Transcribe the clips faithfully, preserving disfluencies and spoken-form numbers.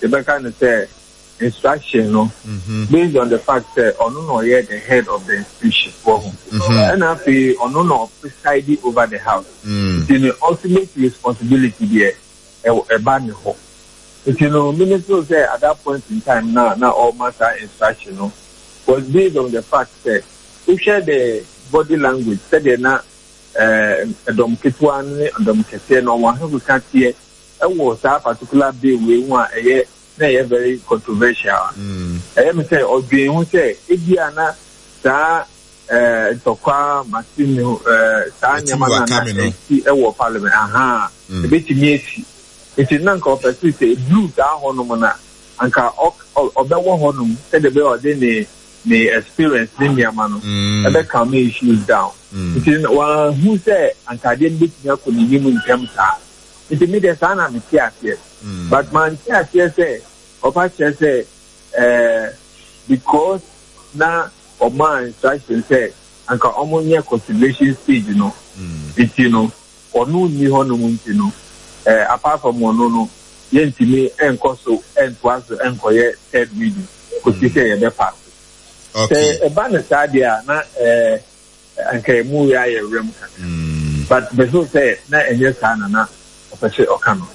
the back and say instruction, no, mm-hmm. based on the fact that on no yet the head of the institution, mm-hmm. and I feel on no presiding over the house. Mm. It's the ultimate responsibility there, a ban home. But you know, ministers say at that point in time now, now all matter instruction, no, was based on the fact that we share the body language, said they're not a dom kitwan, a dom kitten, or one who can't hear a was that particular bill we want a year. They are very controversial. Mm. I am saying, or being who say, Indiana, Sa, Tokwa, Martino, Sanya, Ewa Parliament, aha, a bit meaty. It is non corporate, a blue down honomona, and car of the one honum, said the bill, then they experience Nimiamano, and that can make issues down. It is one who say, and I didn't beat me up with the human camera. It is made a son of the here. But man, here say, or say, uh, because now, or my instruction say, and can almost near consideration stage, you know, it's, you know, or no new honeymoon, you know, uh, apart from one, no, no, yen to me, and coso, and was the employer third reading, because you say a part. Okay. A banner idea, not, uh, and can move a room. But the so say, not a yes, and not a say, or come.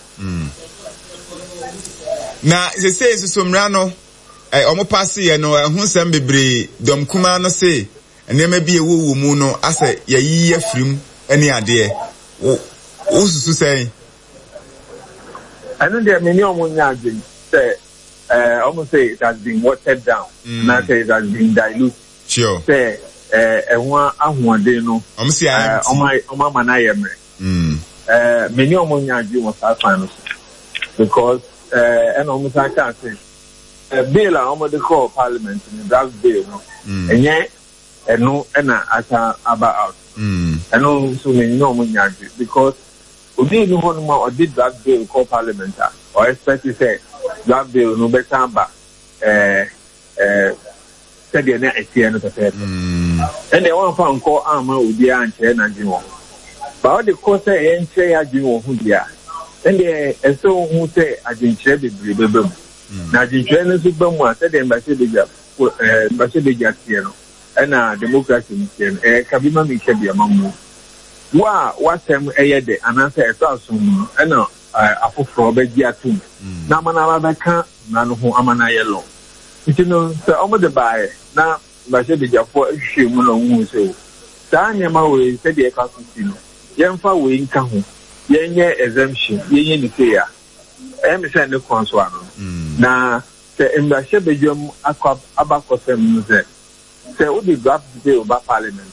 Na se say so mrano eh omo pass ye no ehun sam bebre dom kuma no say enema bi ewu mu no ase yayi afrim ene ade wo susu say anu de meni omo nya agin say eh omo say it has been watered down mm. na say it has been diluted sure say eh ehun ahuade no omo say omo omo manaya me mm eh meni omo nya agin was afan because uh, and almost I can't say a bill I almost call parliament in the draft bill, no, mm. and yet, and no, and I about mm. and no, so many no money because we didn't know more or did draft bill call parliament or expect to say draft bill no better, but uh, uh, said the net at the end of the fair, and they want to call armor with the answer and you but all the course and say I do who they are. And they so who say I didn't share the baby. Now, the Chinese Bama said, and by Basibia, Tiano, and a democracy, and a Kabima Mikabi among Wa, what time a year day, and answer a thousand, and a for Begia too. Namana can't, none who Amana yellow. You know, so over the buy, now Basibia for a shoe, who say, Tanya Maui said the Casino, Yamfa wing Kahu. Yenye exemption, yenye nikeya. Emi say no kwanso na se embassy bejum akwa abakosem nze. Se o di draft bill ba parliament.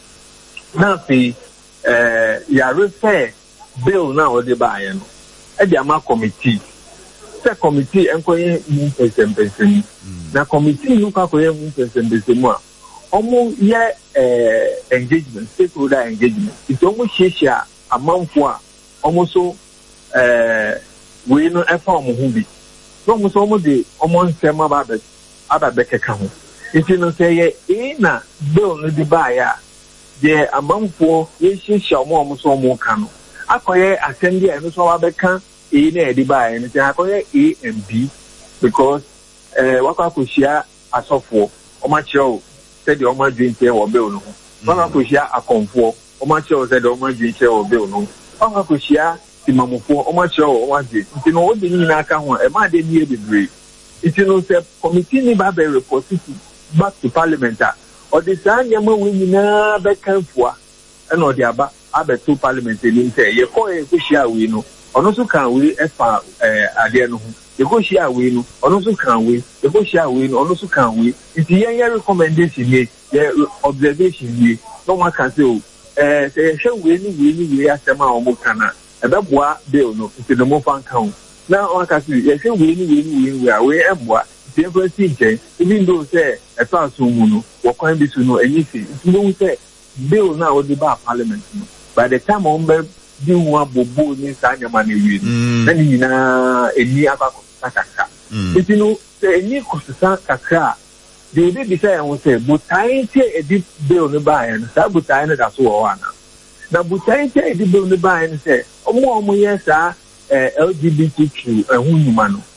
Na fi eh ya refer bill na o de ba yen no. E di ama committee. Se committee enkoye mu person person. Na committee no ka koye mu person person mu a omo ye eh engagement, stakeholder engagement. Ito omo sheshia amanfo a almost uh we no e form who be no mo so mo de omo nsem aba aba bekeka ho if you no say e na bill no di ba ya de amanfo ye hihia omo omo so omo ka no akoye assembly e no so aba beka e na e di ba ya no say akoye A and B because eh wakwa koshia asofo omo chiro say the omo dwinte wo bill no wakwa koshia akonfo omo chiro say the omo dwinte wo bill no Onga kushia timamufo omacho omaje ntino odi ni n'aka ho e ma de ni ebebre ntino se committee ni ba be report back to parliament or the sanya ma we nyina be kanfua e na odi aba abeto parliament ni nte ye ko e kushia we no ono so kan we e fa eh ade no ho ye kushia we no ono so kan we ye kushia we no ono so kan we nti yen ye recommendation ni ye observation ni no one can say eh say she we ni we ni we asema o mo kana e be boa bill no nti no mo fan kan na one can say ye she we ni we ni we we we e boa nti e fa si nche even though say e fa so mu no wo kwan bi so no enyi si nti no say bill na o di ba parliament no by the time on be di one bobo ni sa nyama ni we na ni na eni akako kakaka nti no say eni kosa kakaka they did decide and say, but I say a deep bill the buy and say, but I know that's what now, but I say a deep bill the buy and say, oh, more, yes, sir, L G B T Q, a woman.